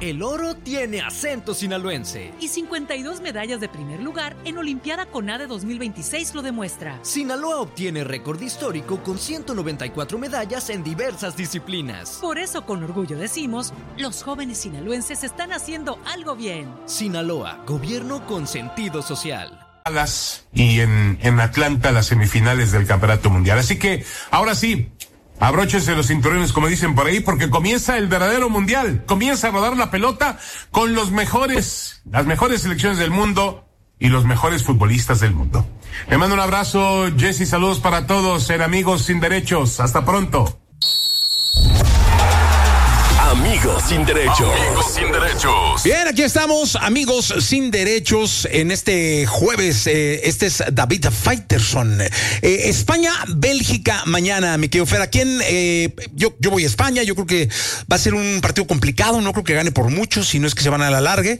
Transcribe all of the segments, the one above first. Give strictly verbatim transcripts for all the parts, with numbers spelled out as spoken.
El oro tiene acento sinaloense. Y cincuenta y dos medallas de primer lugar en Olimpiada CONADE dos mil veintiséis lo demuestra. Sinaloa obtiene récord histórico con ciento noventa y cuatro medallas en diversas disciplinas. Por eso con orgullo decimos, los jóvenes sinaloenses están haciendo algo bien. Sinaloa, gobierno con sentido social. Y en, en Atlanta las semifinales del Campeonato Mundial. Así que, ahora sí, abróchense los cinturones, como dicen por ahí, porque comienza el verdadero mundial. Comienza a rodar la pelota con los mejores, las mejores selecciones del mundo y los mejores futbolistas del mundo. Le mando un abrazo, Jesse, saludos para todos, en Amigos Sin Derechos. Hasta pronto. Amigos Sin Derechos. Amigos Sin Derechos. Bien, aquí estamos, Amigos Sin Derechos, en este jueves. Eh, este es David Faitelson. Eh, España, Bélgica, mañana, mi querido Fer. ¿A quién? Eh, yo, yo voy a España. Yo creo que va a ser un partido complicado. No creo que gane por mucho, si no es que se van a la largue.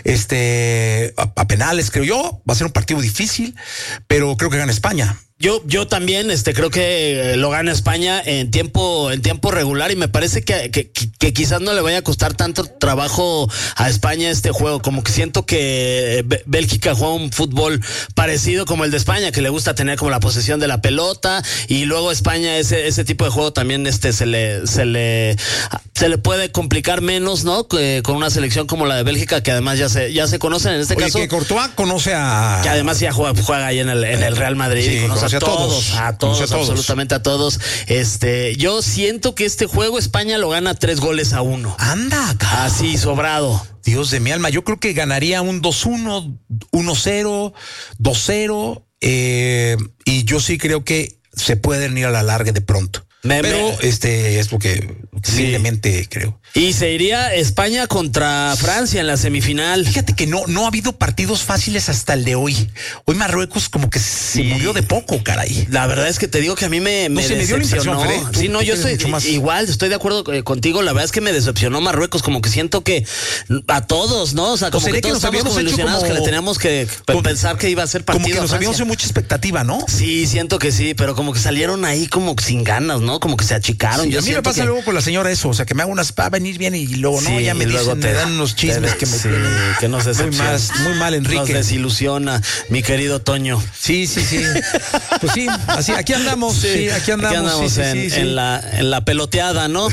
Este, a, a penales, creo yo. Va a ser un partido difícil, pero creo que gana España. Yo, yo también, este, creo que lo gana España en tiempo, en tiempo regular, y me parece que, que, que quizás no le vaya a costar tanto trabajo a España este juego. Como que siento que Bélgica juega un fútbol parecido como el de España, que le gusta tener como la posesión de la pelota, y luego España ese, ese tipo de juego también, este, se le, se le, se le puede complicar menos, ¿no? Que, con una selección como la de Bélgica, que además ya se, ya se conocen en este Oye, caso. Que Courtois conoce a. Que además ya juega, juega ahí en el, en el Real Madrid. Sí, y conoce A todos, a todos, a todos, absolutamente a todos. Este, yo siento que este juego España lo gana tres goles a uno. Anda, acá. Así, sobrado. Dios de mi alma, yo creo que ganaría un dos uno, uno cero, dos cero, eh, y yo sí creo que se pueden ir a la larga de pronto. Me, Pero me, este es lo que simplemente sí. creo. Y se iría España contra Francia en la semifinal. Fíjate que no, no ha habido partidos fáciles hasta el de hoy. Hoy Marruecos como que se sí. murió de poco, caray. La verdad es que te digo que a mí me, me, no, se me dio la impresión, Fede. Tú, sí, no, yo estoy igual, estoy de acuerdo contigo. La verdad es que me decepcionó Marruecos, como que siento que a todos, ¿no? O sea, como o que todos que estamos como ilusionados como, que le teníamos que con, pensar que iba a ser partido. Como que nos habíamos hecho mucha expectativa, ¿no? Sí, siento que sí, pero como que salieron ahí como sin ganas, ¿no? Como que se achicaron. Sí, yo a mí me pasa que... luego con la señora eso, o sea, que me hago unas va a venir bien y luego no, sí, ya me dicen, te, me dan unos chismes te, que me sí, que nos muy, más, muy mal, Enrique. Nos desilusiona, mi querido Toño. Sí, sí, sí. Pues sí, así, aquí andamos, sí, sí aquí andamos. Aquí andamos sí, en, sí, sí, en, sí. La, en la peloteada, ¿no?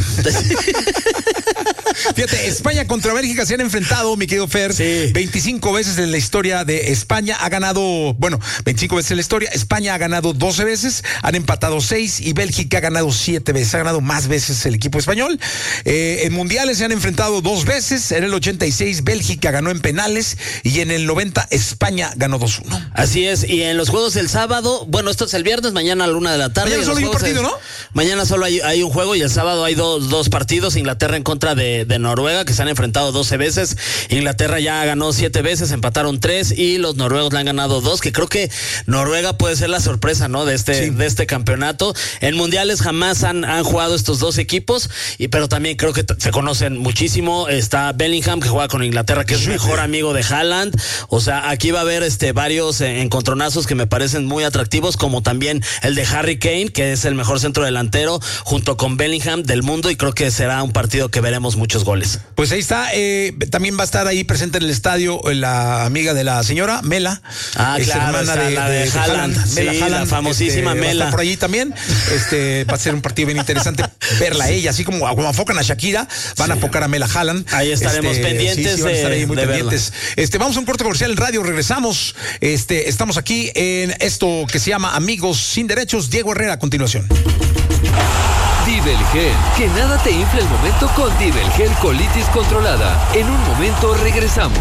Fíjate, España contra Bélgica se han enfrentado, mi querido Fer, sí. veinticinco veces en la historia de España. Ha ganado, bueno, veinticinco veces en la historia. España ha ganado doce veces, han empatado seis y Bélgica ha ganado siete veces. Ha ganado más veces el equipo español. Eh, en mundiales se han enfrentado dos veces. En el ochenta y seis Bélgica ganó en penales y en el noventa España ganó dos uno. Así es, y en los juegos del sábado, bueno, esto es el viernes, mañana a la una de la tarde. Mañana solo hay un partido, el, ¿no? Mañana solo hay, hay un juego y el sábado hay dos, dos partidos. Inglaterra en contra de, de Noruega, que se han enfrentado doce veces. Inglaterra ya ganó siete veces, empataron tres y los noruegos le han ganado dos, que creo que Noruega puede ser la sorpresa, ¿no? De este, sí. de este campeonato. En mundiales jamás han, han jugado estos dos equipos, y pero también creo que t- se conocen muchísimo. Está Bellingham, que juega con Inglaterra, que es sí, mejor sí. amigo de Haaland. O sea, aquí va a haber este varios eh, encontronazos que me parecen muy atractivos, como también el de Harry Kane, que es el mejor centro delantero, junto con Bellingham del mundo, y creo que será un partido que veremos muchos goles. Pues ahí está, eh, también va a estar ahí presente en el estadio la amiga de la señora, Mela. Ah, es claro, hermana de, la de, de, de Haaland. Haaland. Mela sí, Haaland, la famosísima este, Mela. Va a estar por allí también. Este, va a ser un partido bien interesante verla a ella, así como, como enfocan a Shakira, van sí. a enfocar a Mela Haaland. Ahí estaremos este, pendientes sí, sí, van a estar ahí muy de pendientes. Verla. Este, vamos a un corte comercial en radio, regresamos. Este, estamos aquí en esto que se llama Amigos Sin Derechos. Diego Herrera a continuación. Dibelgel, que nada te infle el momento con Dibelgel colitis controlada. En un momento regresamos.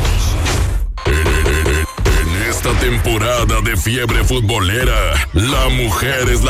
En esta temporada de fiebre futbolera, la mujer es la